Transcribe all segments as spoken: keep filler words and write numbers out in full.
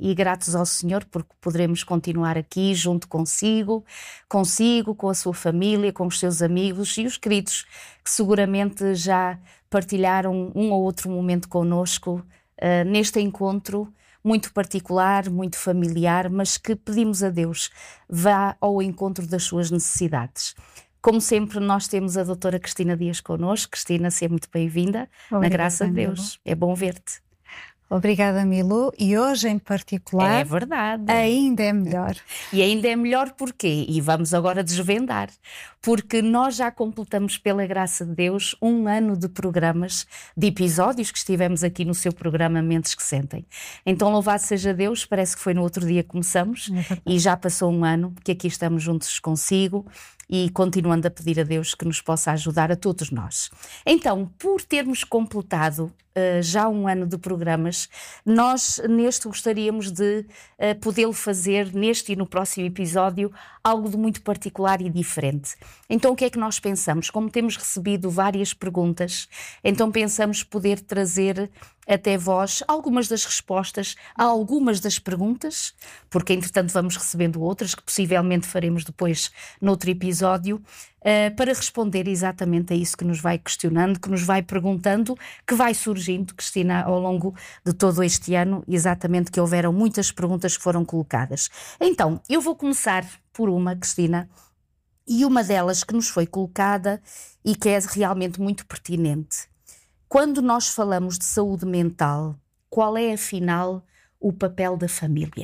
e gratos ao Senhor porque poderemos continuar aqui junto consigo, consigo, com a sua família, com os seus amigos e os queridos que seguramente já partilharam um ou outro momento connosco uh, neste encontro muito particular, muito familiar, mas que pedimos a Deus vá ao encontro das suas necessidades. Como sempre, nós temos a doutora Cristina Dias connosco. Cristina, seja muito bem-vinda, na graça de Deus. É bom ver-te. Obrigada, Milu, e hoje em particular é verdade. ainda é melhor. E ainda é melhor porquê? E vamos agora desvendar. Porque nós já completamos, pela graça de Deus, um ano de programas, de episódios que estivemos aqui no seu programa Mentes que Sentem. Então, louvado seja Deus, parece que foi no outro dia que começamos é e já passou um ano que aqui estamos juntos consigo e continuando a pedir a Deus que nos possa ajudar a todos nós. Então, por termos completado Uh, já um ano de programas, nós neste gostaríamos de uh, podê-lo fazer neste e no próximo episódio algo de muito particular e diferente. Então o que é que nós pensamos? Como temos recebido várias perguntas, então pensamos poder trazer até vós algumas das respostas a algumas das perguntas, porque entretanto vamos recebendo outras que possivelmente faremos depois noutro episódio, Uh, para responder exatamente a isso que nos vai questionando, que nos vai perguntando, que vai surgindo, Cristina, ao longo de todo este ano, exatamente que houveram muitas perguntas que foram colocadas. Então, eu vou começar por uma, Cristina, e uma delas que nos foi colocada e que é realmente muito pertinente. Quando nós falamos de saúde mental, qual é, afinal, o papel da família?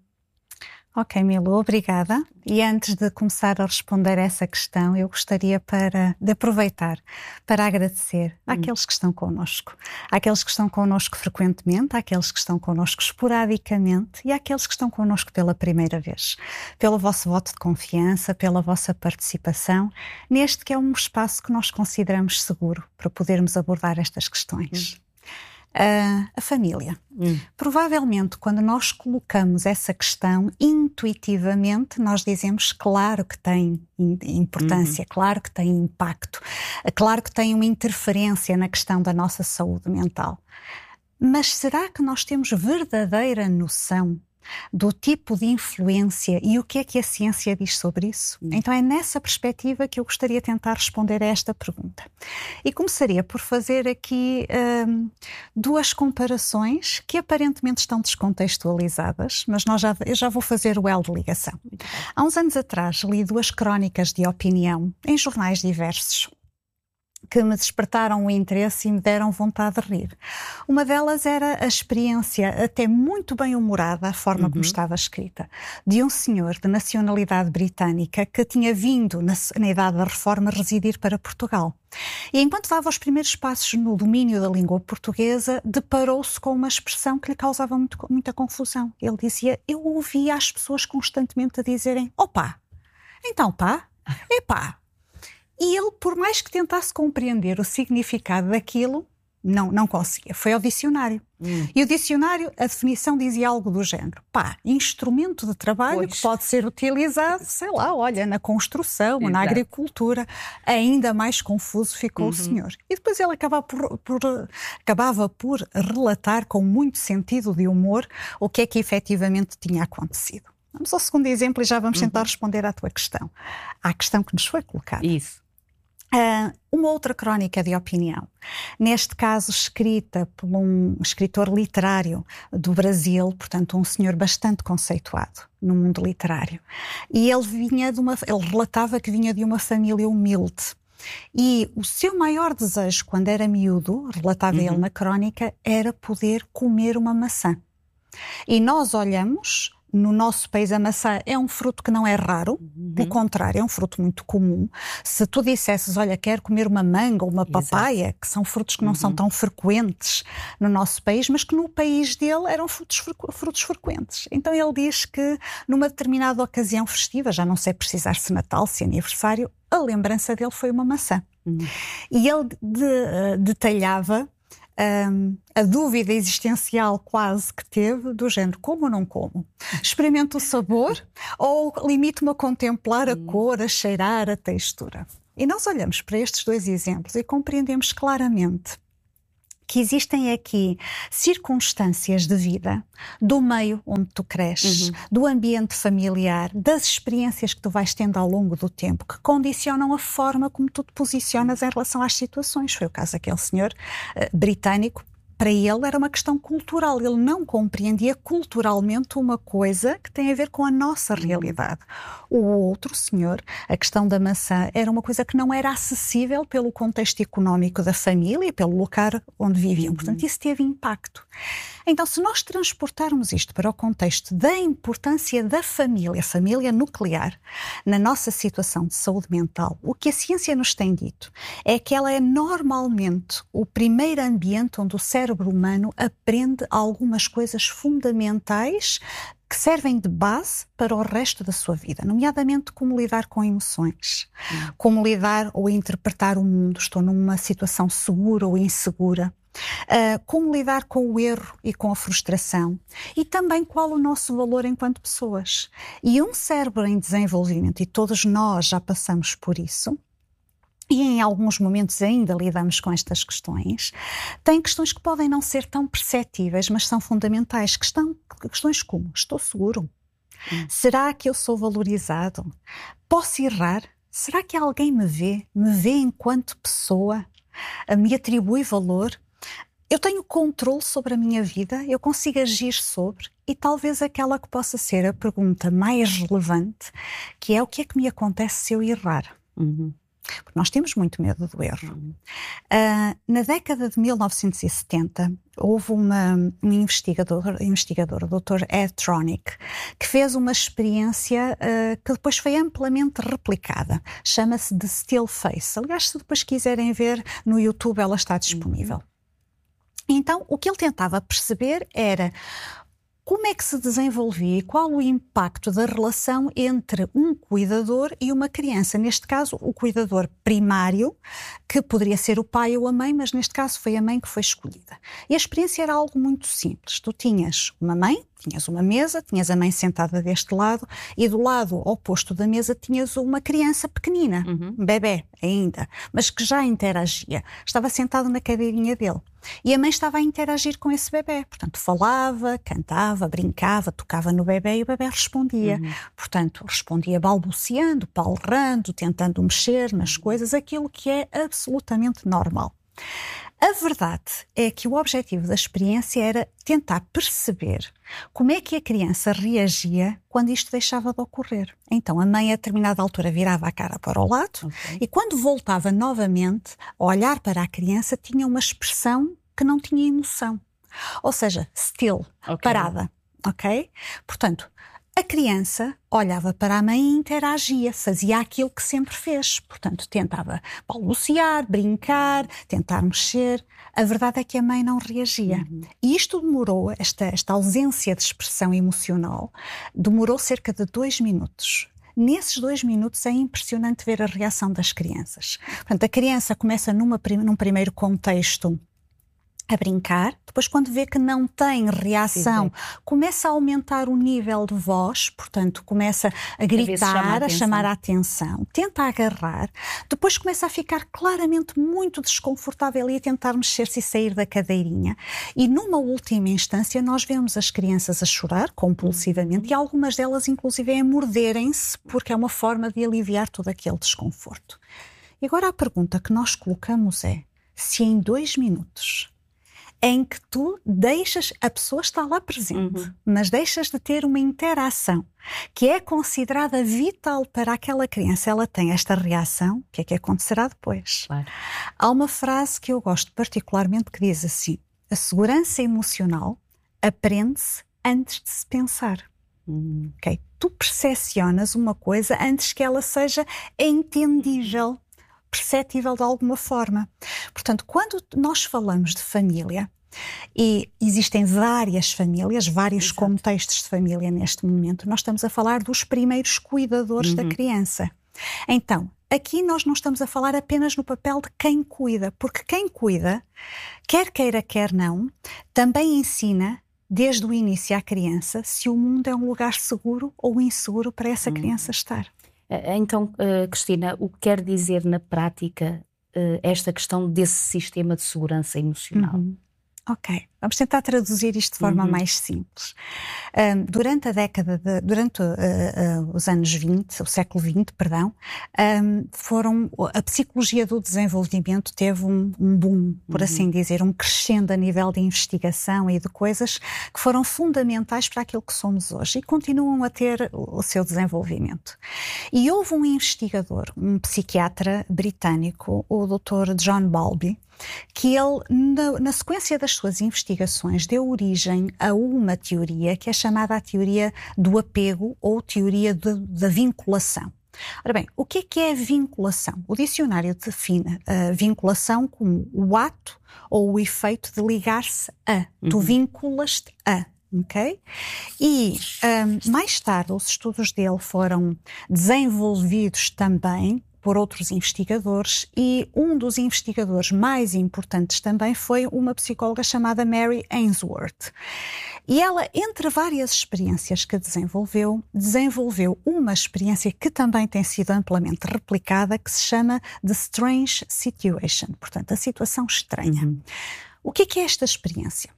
Ok, Milu, obrigada. E antes de começar a responder a essa questão, eu gostaria para, de aproveitar para agradecer hum. àqueles que estão connosco. Àqueles que estão connosco frequentemente, àqueles que estão connosco esporadicamente e àqueles que estão connosco pela primeira vez. Pelo vosso voto de confiança, pela vossa participação, neste que é um espaço que nós consideramos seguro para podermos abordar estas questões. Hum. Uh, a família. Hum. Provavelmente, quando nós colocamos essa questão, intuitivamente nós dizemos claro que tem importância, uhum. claro que tem impacto, claro que tem uma interferência na questão da nossa saúde mental. Mas será que nós temos verdadeira noção do tipo de influência e o que é que a ciência diz sobre isso? Hum. Então é nessa perspectiva que eu gostaria de tentar responder a esta pergunta. E começaria por fazer aqui hum, duas comparações que aparentemente estão descontextualizadas, mas nós já, eu já vou fazer o elo de ligação. Há uns anos atrás li duas crónicas de opinião em jornais diversos que me despertaram o interesse e me deram vontade de rir. Uma delas era a experiência, até muito bem humorada, a forma uhum. como estava escrita, de um senhor de nacionalidade britânica que tinha vindo, na, na idade da reforma, residir para Portugal. E enquanto dava os primeiros passos no domínio da língua portuguesa, deparou-se com uma expressão que lhe causava muito, muita confusão. Ele dizia, eu ouvia as pessoas constantemente a dizerem, opá, então pá, epá. E ele, por mais que tentasse compreender o significado daquilo, não, não conseguia. Foi ao dicionário. Hum. E o dicionário, a definição dizia algo do género. Pá, instrumento de trabalho pois. que pode ser utilizado, sei lá, olha, na construção, Exato. na agricultura. Ainda mais confuso ficou uhum. o senhor. E depois ele acabava por, por, acabava por relatar com muito sentido de humor o que é que efetivamente tinha acontecido. Vamos ao segundo exemplo e já vamos uhum. tentar responder à tua questão. À questão que nos foi colocada. Isso. Uh, uma outra crónica de opinião, neste caso escrita por um escritor literário do Brasil, portanto um senhor bastante conceituado no mundo literário. E ele vinha de uma, ele relatava que vinha de uma família humilde. E o seu maior desejo, quando era miúdo, relatava uhum. ele na crónica, era poder comer uma maçã. E nós olhamos... No nosso país a maçã é um fruto que não é raro, uhum. pelo contrário, é um fruto muito comum. Se tu dissesses, olha, quero comer uma manga ou uma papaya, Exato. que são frutos que não uhum. são tão frequentes no nosso país, mas que no país dele eram frutos, frutos frequentes. Então ele diz que numa determinada ocasião festiva, já não sei precisar se Natal, se aniversário, a lembrança dele foi uma maçã. Uhum. E ele de, uh, detalhava Um, a dúvida existencial quase que teve do género, como ou não como? Experimento o sabor ou limito-me a contemplar a cor, a cheirar, a textura? E nós olhamos para estes dois exemplos e compreendemos claramente que existem aqui circunstâncias de vida, do meio onde tu cresces, uhum. do ambiente familiar, das experiências que tu vais tendo ao longo do tempo, que condicionam a forma como tu te posicionas em relação às situações. Foi o caso daquele senhor uh, britânico. Para ele era uma questão cultural, ele não compreendia culturalmente uma coisa que tem a ver com a nossa realidade. O outro senhor, a questão da maçã, era uma coisa que não era acessível pelo contexto económico da família e pelo lugar onde viviam. Portanto, isso teve impacto. Então, se nós transportarmos isto para o contexto da importância da família, família nuclear, na nossa situação de saúde mental, o que a ciência nos tem dito é que ela é normalmente o primeiro ambiente onde o cérebro humano aprende algumas coisas fundamentais que servem de base para o resto da sua vida, nomeadamente como lidar com emoções, hum. como lidar ou interpretar o mundo, estou numa situação segura ou insegura, uh, como lidar com o erro e com a frustração e também qual o nosso valor enquanto pessoas. E um cérebro em desenvolvimento, e todos nós já passamos por isso, e em alguns momentos ainda lidamos com estas questões, tem questões que podem não ser tão perceptíveis, mas são fundamentais. Questão, questões como, estou seguro? Hum. Será que eu sou valorizado? Posso errar? Será que alguém me vê? Me vê enquanto pessoa? Me atribui valor? Eu tenho controle sobre a minha vida? Eu consigo agir sobre? E talvez aquela que possa ser a pergunta mais relevante, que é o que é que me acontece se eu errar? Uhum. Porque nós temos muito medo do erro. Uh, na década de mil novecentos e setenta, houve uma, um investigador, investigador, o doutor Ed Tronick, que fez uma experiência uh, que depois foi amplamente replicada. Chama-se de Still Face. Aliás, se depois quiserem ver no YouTube, ela está disponível. Então, o que ele tentava perceber era como é que se desenvolvia e qual o impacto da relação entre um cuidador e uma criança. Neste caso, o cuidador primário, que poderia ser o pai ou a mãe, mas neste caso foi a mãe que foi escolhida. E a experiência era algo muito simples. Tu tinhas uma mãe, tinhas uma mesa, tinhas a mãe sentada deste lado e do lado oposto da mesa tinhas uma criança pequenina, uhum. um bebé ainda, mas que já interagia. Estava sentado na cadeirinha dele. E a mãe estava a interagir com esse bebé. Portanto, falava, cantava, brincava, tocava no bebé e o bebé respondia. Uhum. Portanto, respondia balbuciando, palrando, tentando mexer nas coisas, aquilo que é absolutamente normal. A verdade é que o objetivo da experiência era tentar perceber como é que a criança reagia quando isto deixava de ocorrer. Então a mãe a determinada altura virava a cara para o lado, okay. e quando voltava novamente a olhar para a criança tinha uma expressão que não tinha emoção. Ou seja, still, okay. parada. Ok? Portanto, a criança olhava para a mãe e interagia, fazia aquilo que sempre fez. Portanto, tentava balbuciar, brincar, tentar mexer. A verdade é que a mãe não reagia. Uhum. E isto demorou, esta, esta ausência de expressão emocional, demorou cerca de dois minutos. Nesses dois minutos é impressionante ver a reação das crianças. Portanto, a criança começa numa, num primeiro contexto a brincar, depois quando vê que não tem reação, sim, começa a aumentar o nível de voz, portanto começa a gritar, a, a chamar a atenção, tenta agarrar, depois começa a ficar claramente muito desconfortável e a tentar mexer-se e sair da cadeirinha. E numa última instância nós vemos as crianças a chorar compulsivamente e algumas delas inclusive a morderem-se porque é uma forma de aliviar todo aquele desconforto. E agora a pergunta que nós colocamos é, se em dois minutos em que tu deixas, a pessoa está lá presente, uhum. mas deixas de ter uma interação que é considerada vital para aquela criança, ela tem esta reação, o que é que acontecerá depois? Claro. Há uma frase que eu gosto particularmente que diz assim, a segurança emocional aprende-se antes de se pensar. Uhum. Okay? Tu percepcionas uma coisa antes que ela seja entendível, perceptível de alguma forma. Portanto, quando nós falamos de família, e existem várias famílias, vários Exato. Contextos de família neste momento, nós estamos a falar dos primeiros cuidadores uhum. da criança. Então, aqui nós não estamos a falar apenas no papel de quem cuida, porque quem cuida, quer queira, quer não, também ensina desde o início à criança se o mundo é um lugar seguro ou inseguro para essa uhum. criança estar. Então, Cristina, o que quer dizer na prática uh, esta questão desse sistema de segurança emocional. Uhum. Ok, vamos tentar traduzir isto de forma uhum. mais simples. Um, durante a década, de, durante uh, uh, os anos vinte, o século vinte, perdão, um, foram, a psicologia do desenvolvimento teve um, um boom, por uhum. assim dizer, um crescendo a nível de investigação e de coisas que foram fundamentais para aquilo que somos hoje e continuam a ter o, o seu desenvolvimento. E houve um investigador, um psiquiatra britânico, o doutor John Bowlby, que ele, na, na sequência das suas investigações, deu origem a uma teoria que é chamada a teoria do apego ou teoria de, da vinculação. Ora bem, o que é que é vinculação? O dicionário define a vinculação como o ato ou o efeito de ligar-se a. Uhum. Tu vinculas-te a. Ok? E um, mais tarde os estudos dele foram desenvolvidos também por outros investigadores e um dos investigadores mais importantes também foi uma psicóloga chamada Mary Ainsworth. E ela, entre várias experiências que desenvolveu, desenvolveu uma experiência que também tem sido amplamente replicada, que se chama The Strange Situation, portanto, a situação estranha. Uhum. O que é que é esta experiência?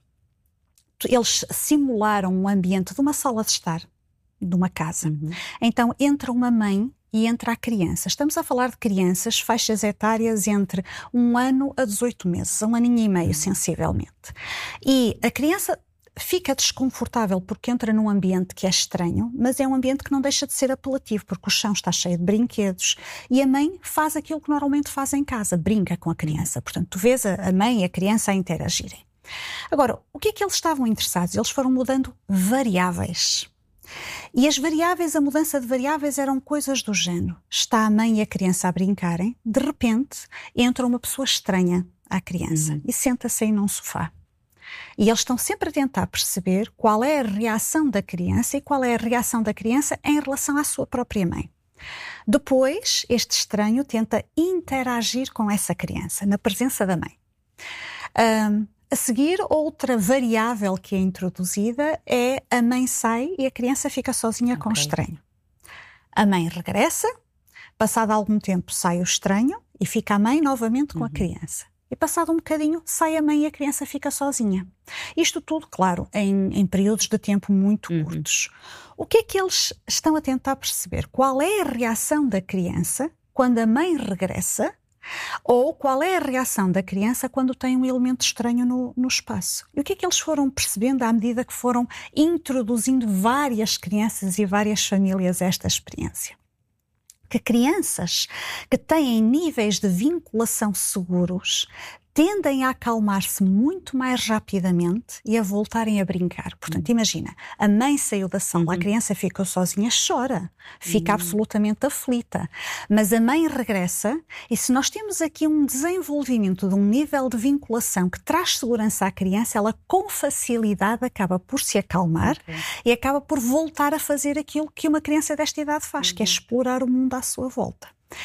Eles simularam um ambiente de uma sala de estar, de uma casa. Uhum. Então, entra uma mãe e entra a criança. Estamos a falar de crianças, faixas etárias entre um ano a dezoito meses, um aninho e meio, uhum. sensivelmente. E a criança fica desconfortável porque entra num ambiente que é estranho, mas é um ambiente que não deixa de ser apelativo, porque o chão está cheio de brinquedos e a mãe faz aquilo que normalmente faz em casa, brinca com a criança. Portanto, tu vês a mãe e a criança a interagirem. Agora, o que é que eles estavam interessados? Eles foram mudando variáveis. E as variáveis, a mudança de variáveis eram coisas do género. Está a mãe e a criança a brincarem, de repente entra uma pessoa estranha à criança uhum. e senta-se aí num sofá. E eles estão sempre a tentar perceber qual é a reação da criança e qual é a reação da criança em relação à sua própria mãe. Depois, este estranho tenta interagir com essa criança, na presença da mãe. Um, A seguir, outra variável que é introduzida é a mãe sai e a criança fica sozinha okay. com o estranho. A mãe regressa, passado algum tempo sai o estranho e fica a mãe novamente com uhum. a criança. E passado um bocadinho sai a mãe e a criança fica sozinha. Isto tudo, claro, em, em períodos de tempo muito uhum. curtos. O que é que eles estão a tentar perceber? Qual é a reação da criança quando a mãe regressa? Ou qual é a reação da criança quando tem um elemento estranho no, no espaço? E o que é que eles foram percebendo à medida que foram introduzindo várias crianças e várias famílias a esta experiência? Que crianças que têm níveis de vinculação seguros tendem a acalmar-se muito mais rapidamente e a voltarem a brincar. Portanto, imagina, a mãe saiu da sala, uhum. a criança ficou sozinha, chora, fica uhum. absolutamente aflita. Mas a mãe regressa e se nós temos aqui um desenvolvimento de um nível de vinculação que traz segurança à criança, ela com facilidade acaba por se acalmar okay. e acaba por voltar a fazer aquilo que uma criança desta idade faz, uhum. que é explorar o mundo à sua volta.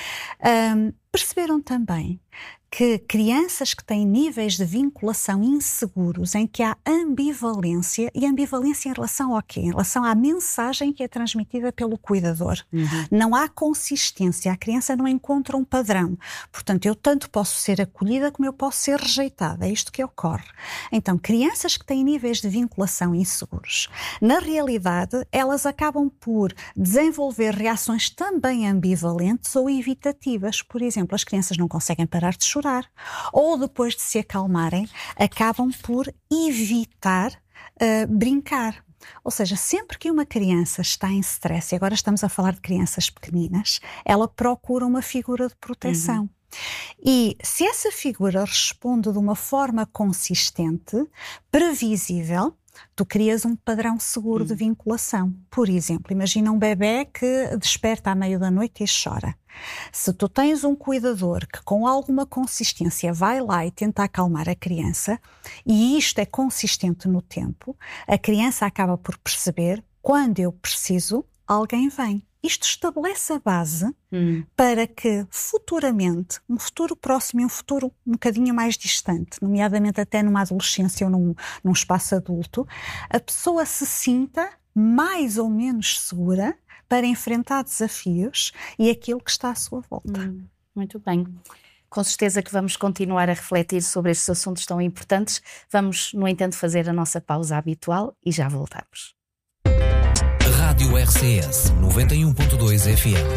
Um, perceberam também que crianças que têm níveis de vinculação inseguros, em que há ambivalência, e ambivalência em relação ao quê? Em relação à mensagem que é transmitida pelo cuidador. Uhum. Não há consistência, a criança não encontra um padrão. Portanto, eu tanto posso ser acolhida como eu posso ser rejeitada. É isto que ocorre. Então, crianças que têm níveis de vinculação inseguros, na realidade, elas acabam por desenvolver reações também ambivalentes ou evitativas. Por exemplo, as crianças não conseguem parar de chorar, ou depois de se acalmarem, acabam por evitar uh, brincar. Ou seja, sempre que uma criança está em stress, e agora estamos a falar de crianças pequeninas, ela procura uma figura de proteção. Uhum. E se essa figura responde de uma forma consistente, previsível, tu crias um padrão seguro hum. de vinculação. Por exemplo, imagina um bebê que desperta à meia da noite e chora. Se tu tens um cuidador que com alguma consistência vai lá e tenta acalmar a criança, e isto é consistente no tempo, a criança acaba por perceber, quando eu preciso, alguém vem. Isto estabelece a base hum. para que futuramente, um futuro próximo e um futuro um bocadinho mais distante, nomeadamente até numa adolescência ou num, num espaço adulto, a pessoa se sinta mais ou menos segura para enfrentar desafios e aquilo que está à sua volta. Hum, muito bem. Com certeza que vamos continuar a refletir sobre estes assuntos tão importantes. Vamos, no entanto, fazer a nossa pausa habitual e já voltamos. Rádio R C S noventa e um ponto dois F M.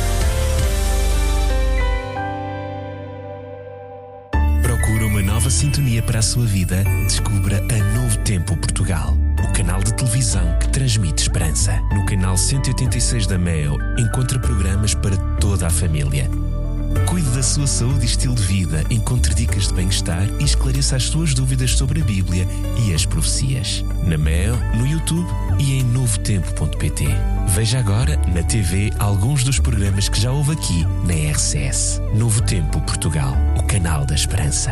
Procura uma nova sintonia para a sua vida? Descubra a Novo Tempo Portugal, o canal de televisão que transmite esperança. No canal cento e oitenta e seis da Mel, encontra programas para toda a família. Cuide da sua saúde e estilo de vida, encontre dicas de bem-estar e esclareça as suas dúvidas sobre a Bíblia e as profecias. Na Mel, no YouTube e em novo tempo ponto pt. Veja agora na T V alguns dos programas que já houve aqui na R C S. Novo Tempo Portugal, o canal da esperança.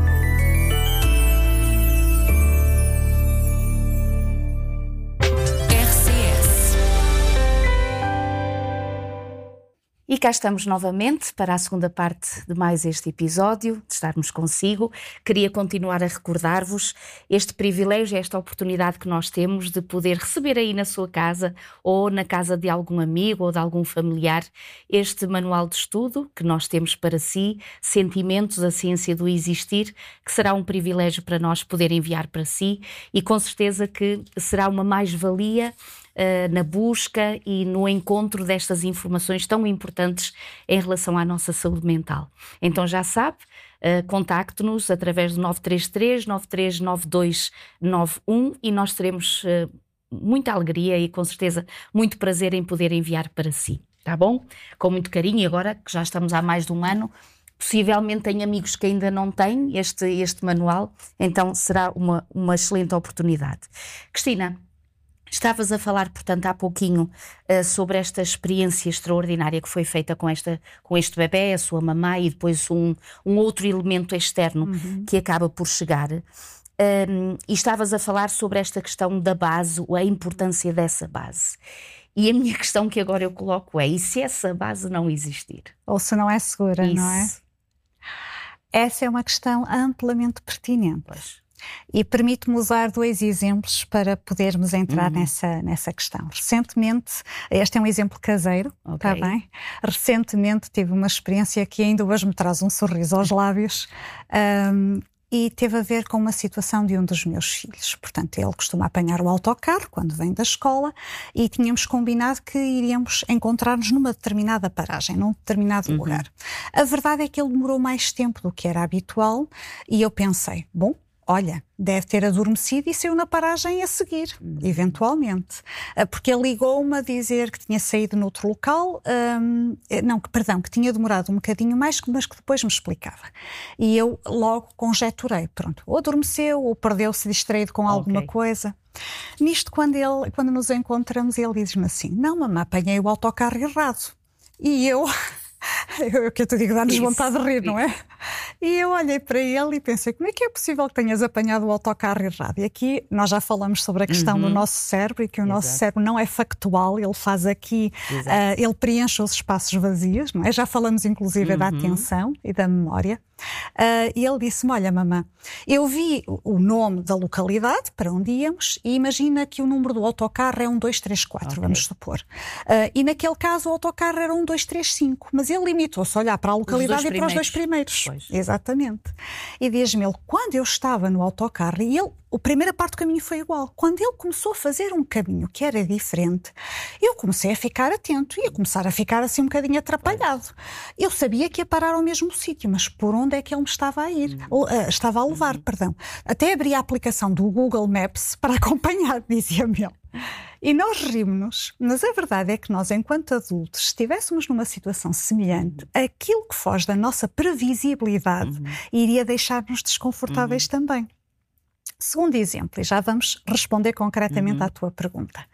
E cá estamos novamente para a segunda parte de mais este episódio, de estarmos consigo. Queria continuar a recordar-vos este privilégio, esta oportunidade que nós temos de poder receber aí na sua casa ou na casa de algum amigo ou de algum familiar este manual de estudo que nós temos para si, Sentimentos, a Ciência do Existir, que será um privilégio para nós poder enviar para si e com certeza que será uma mais-valia Uh, na busca e no encontro destas informações tão importantes em relação à nossa saúde mental. Então já sabe, uh, contacte-nos através do nove três três, nove três nove dois nove um e nós teremos uh, muita alegria e com certeza muito prazer em poder enviar para si, tá bom? Com muito carinho e agora que já estamos há mais de um ano, possivelmente tem amigos que ainda não têm este, este manual, então será uma, uma excelente oportunidade. Cristina, estavas a falar, portanto, há pouquinho uh, sobre esta experiência extraordinária que foi feita com, esta, com este bebê, a sua mamã e depois um, um outro elemento externo uhum. que acaba por chegar. Um, e estavas a falar sobre esta questão da base, a importância dessa base. E a minha questão que agora eu coloco é, e se essa base não existir? Ou se não é segura, Isso. não é? Essa é uma questão amplamente pertinente. Pois. E permite-me usar dois exemplos para podermos entrar uhum. nessa, nessa questão. Recentemente, este é um exemplo caseiro, está okay. bem? Recentemente tive uma experiência que ainda hoje me traz um sorriso aos lábios um, e teve a ver com uma situação de um dos meus filhos. Portanto, ele costuma apanhar o autocarro quando vem da escola e tínhamos combinado que iríamos encontrar-nos numa determinada paragem, num determinado uhum. lugar. A verdade é que ele demorou mais tempo do que era habitual e eu pensei, bom, olha, deve ter adormecido e saiu na paragem a seguir, uhum. eventualmente. Porque ele ligou-me a dizer que tinha saído noutro local, um, não, que, perdão, que tinha demorado um bocadinho mais, mas que depois me explicava. E eu logo conjeturei, pronto, ou adormeceu ou perdeu-se distraído com alguma okay. coisa. Nisto, quando, ele, quando nos encontramos, ele diz-me assim, não, mamãe, apanhei o autocarro errado. E eu... Eu que eu te digo, dá-nos vontade de rir, isso. não é? E eu olhei para ele e pensei, como é que é possível que tenhas apanhado o autocarro errado? E aqui nós já falamos sobre a questão uhum. do nosso cérebro e que o Exato. Nosso cérebro não é factual, ele faz aqui, uh, ele preenche os espaços vazios, não é? Já falamos inclusive uhum. da atenção e da memória. Uh, e ele disse-me, olha mamã, eu vi o nome da localidade para onde íamos e imagina que o número do autocarro é um dois três quatro, okay. vamos supor. Uh, e naquele caso o autocarro era um dois três cinco, mas ele limitou-se a olhar para a localidade e para os dois primeiros. Pois. Exatamente. E diz-me ele, quando eu estava no autocarro, e ele, a primeira parte do caminho foi igual, quando ele começou a fazer um caminho que era diferente, eu comecei a ficar atento e a começar a ficar assim um bocadinho atrapalhado. Eu sabia que ia parar ao mesmo sítio, mas por onde é que ele me estava a ir? Uhum. Uh, estava a levar, uhum. perdão. Até abri a aplicação do Google Maps para acompanhar, dizia-me ele. E nós rimos-nos, mas a verdade é que nós, enquanto adultos, se estivéssemos numa situação semelhante, uhum. aquilo que foge da nossa previsibilidade uhum. iria deixar-nos desconfortáveis uhum. também. Segundo exemplo, e já vamos responder concretamente uhum. à tua pergunta.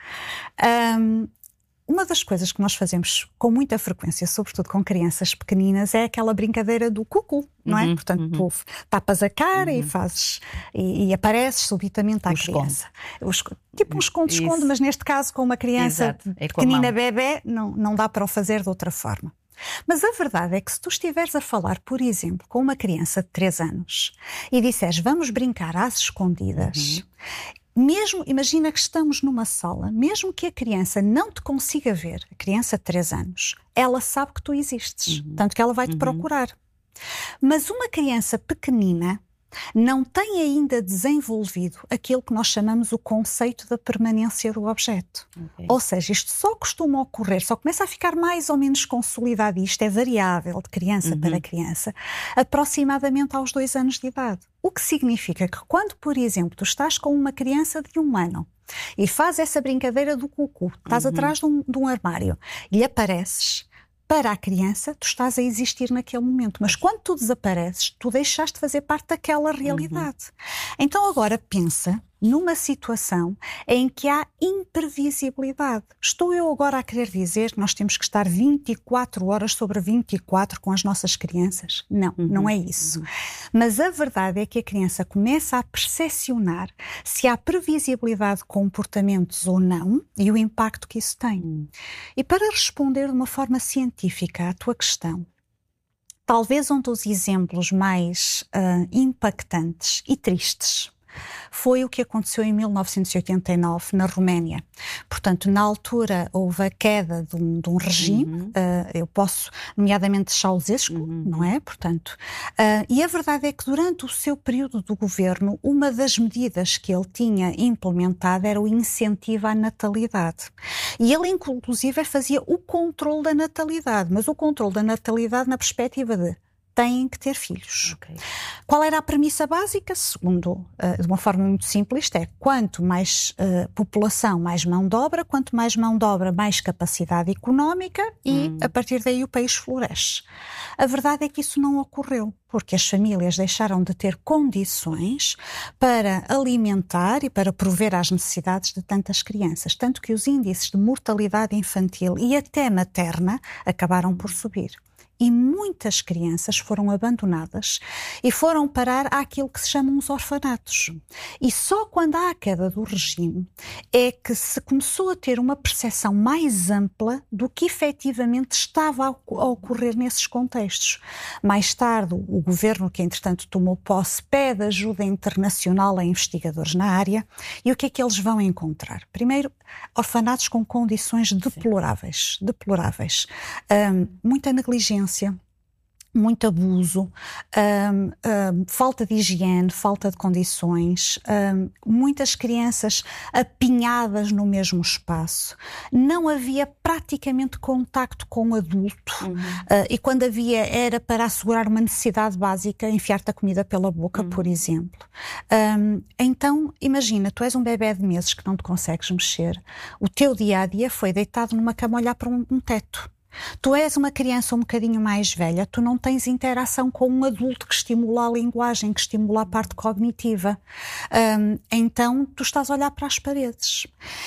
Um, uma das coisas que nós fazemos com muita frequência, sobretudo com crianças pequeninas, é aquela brincadeira do cucu, não é? Uhum, Portanto, uhum. tu tapas a cara uhum. e fazes e, e apareces subitamente à o criança. Os, tipo um esconde-esconde, mas neste caso com uma criança é pequenina, bebê, não, não dá para o fazer de outra forma. Mas a verdade é que se tu estiveres a falar, por exemplo, com uma criança de três anos e disseres vamos brincar às escondidas, uhum. mesmo, imagina que estamos numa sala, mesmo que a criança não te consiga ver, a criança de três anos, ela sabe que tu existes, uhum. tanto que ela vai-te uhum. procurar. Mas uma criança pequenina não tem ainda desenvolvido aquilo que nós chamamos o conceito da permanência do objeto. Okay. Ou seja, isto só costuma ocorrer, só começa a ficar mais ou menos consolidado, e isto é variável de criança uhum. para criança, aproximadamente aos dois anos de idade. O que significa que quando, por exemplo, tu estás com uma criança de um ano e faz essa brincadeira do cucu, estás uhum. atrás de um, de um armário e lhe apareces, para a criança, tu estás a existir naquele momento. Mas quando tu desapareces, tu deixaste de fazer parte daquela realidade. Uhum. Então agora pensa numa situação em que há imprevisibilidade. Estou eu agora a querer dizer que nós temos que estar vinte e quatro horas sobre vinte e quatro com as nossas crianças? Não, uhum. não é isso. Uhum. Mas a verdade é que a criança começa a percepcionar se há previsibilidade de comportamentos ou não e o impacto que isso tem. Uhum. E para responder de uma forma científica à tua questão, talvez um dos exemplos mais uh, impactantes e tristes foi o que aconteceu em mil novecentos e oitenta e nove na Roménia. Portanto, na altura houve a queda de um, de um regime, uhum. uh, eu posso, nomeadamente Ceausescu, uhum. não é? Portanto, uh, e a verdade é que durante o seu período do governo, uma das medidas que ele tinha implementado era o incentivo à natalidade. E ele, inclusive, fazia o controle da natalidade, mas o controle da natalidade na perspectiva de têm que ter filhos. Okay. Qual era a premissa básica? Segundo, uh, de uma forma muito simples, é quanto mais uh, população, mais mão de obra, quanto mais mão de obra, mais capacidade económica e, hum. a partir daí, o país floresce. A verdade é que isso não ocorreu, porque as famílias deixaram de ter condições para alimentar e para prover às necessidades de tantas crianças, tanto que os índices de mortalidade infantil e até materna acabaram por subir. E muitas crianças foram abandonadas e foram parar àquilo que se chamam os orfanatos. E só quando há a queda do regime é que se começou a ter uma percepção mais ampla do que efetivamente estava a ocorrer nesses contextos. Mais tarde, o governo, que entretanto tomou posse, pede ajuda internacional a investigadores na área. E o que é que eles vão encontrar? Primeiro, orfanatos com condições deploráveis, deploráveis. Um, muita negligência, muito abuso, um, um, falta de higiene, falta de condições, um, muitas crianças apinhadas no mesmo espaço. Não havia praticamente contacto com o adulto uhum. uh, e quando havia era para assegurar uma necessidade básica, enfiar-te a comida pela boca, uhum. por exemplo. Um, então, imagina, tu és um bebé de meses que não te consegues mexer. O teu dia-a-dia foi deitado numa cama a olhar para um, um teto. Tu és uma criança um bocadinho mais velha, tu não tens interação com um adulto que estimula a linguagem, que estimula a parte cognitiva. Um, então, tu estás a olhar para as paredes.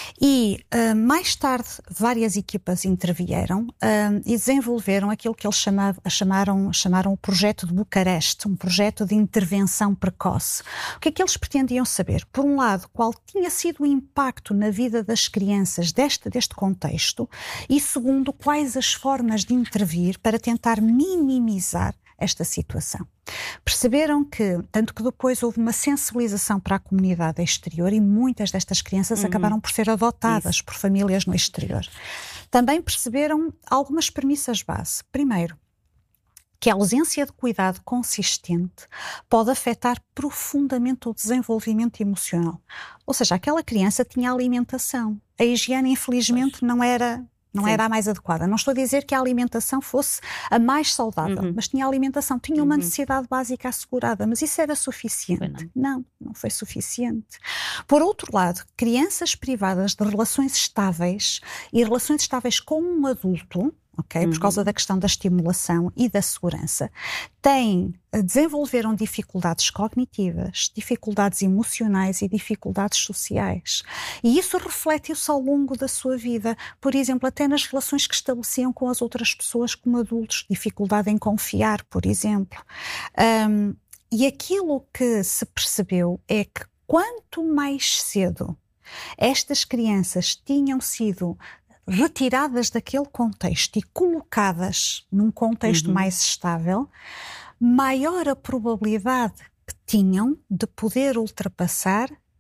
E uh, mais tarde, várias equipas intervieram um, e desenvolveram aquilo que eles chamavam, chamaram, chamaram o projeto de Bucareste, um projeto de intervenção precoce. O que é que eles pretendiam saber? Por um lado, qual tinha sido o impacto na vida das crianças deste, deste contexto e, segundo, quais as formas de intervir para tentar minimizar esta situação. Perceberam que, tanto que depois houve uma sensibilização para a comunidade exterior e muitas destas crianças uhum. acabaram por ser adotadas Isso. por famílias no exterior. Também perceberam algumas premissas base. Primeiro, que a ausência de cuidado consistente pode afetar profundamente o desenvolvimento emocional. Ou seja, aquela criança tinha alimentação. A higiene, infelizmente, pois. não era... Não Sim. era a mais adequada. Não estou a dizer que a alimentação fosse a mais saudável, uhum. mas tinha alimentação, tinha uma uhum. necessidade básica assegurada, mas isso era suficiente? Não. não, não foi suficiente. Por outro lado, crianças privadas de relações estáveis e relações estáveis com um adulto, ok, uhum. por causa da questão da estimulação e da segurança, têm, desenvolveram dificuldades cognitivas, dificuldades emocionais e dificuldades sociais. E isso reflete-se ao longo da sua vida. Por exemplo, até nas relações que estabeleciam com as outras pessoas como adultos, dificuldade em confiar, por exemplo. Um, e aquilo que se percebeu é que quanto mais cedo estas crianças tinham sido retiradas daquele contexto e colocadas num contexto uhum. mais estável, maior a probabilidade que tinham de poder ultrapassar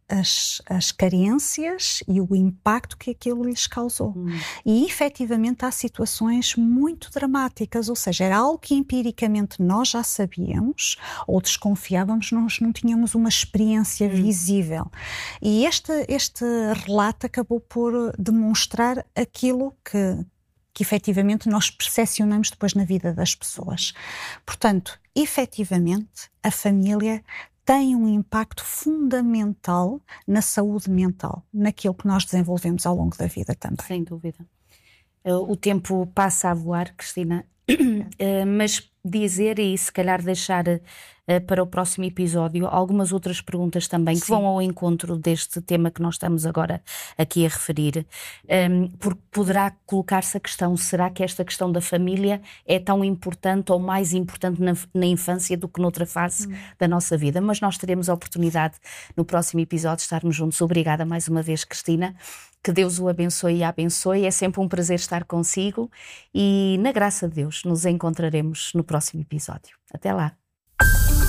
as, as carências e o impacto que aquilo lhes causou. Hum. E efetivamente há situações muito dramáticas, ou seja, era algo que empiricamente nós já sabíamos ou desconfiávamos, nós não tínhamos uma experiência hum. visível. E este, este relato acabou por demonstrar aquilo que, que efetivamente nós percepcionamos depois na vida das pessoas. Portanto, efetivamente, a família tem um impacto fundamental na saúde mental, naquilo que nós desenvolvemos ao longo da vida também. Sem dúvida. O tempo passa a voar, Cristina, mas dizer e se calhar deixar para o próximo episódio algumas outras perguntas também que Sim. vão ao encontro deste tema que nós estamos agora aqui a referir, porque poderá colocar-se a questão, será que esta questão da família é tão importante ou mais importante na, na infância do que noutra fase hum. da nossa vida? Mas nós teremos a oportunidade no próximo episódio de estarmos juntos. Obrigada mais uma vez, Cristina. Que Deus o abençoe e a abençoe. É sempre um prazer estar consigo e, na graça de Deus, nos encontraremos no próximo episódio. Até lá.